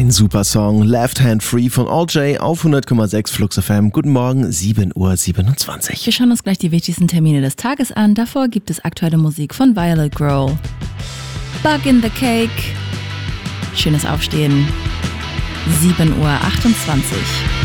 Ein super Song, Left Hand Free von All J auf 100,6 Flux FM. Guten Morgen, 7:27 Uhr. Wir schauen uns gleich die wichtigsten Termine des Tages an. Davor gibt es aktuelle Musik von Violet Grohl. Bug in the Cake. Schönes Aufstehen. 7:28 Uhr.